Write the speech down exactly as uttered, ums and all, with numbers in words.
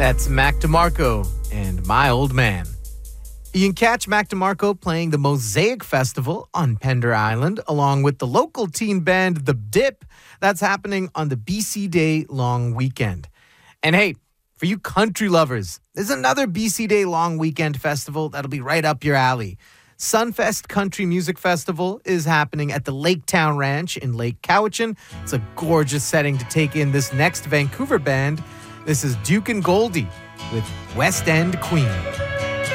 That's Mac DeMarco and My Old Man. You can catch Mac DeMarco playing the Mosaic Festival on Pender Island, along with the local teen band The Dip. That's happening on the B C Day long weekend. And hey, for you country lovers, there's another B C Day long weekend festival that'll be right up your alley. Sunfest Country Music Festival is happening at the Laketown Ranch in Lake Cowichan. It's a gorgeous setting to take in this next Vancouver band. This is Duke and Goldie with West End Queen.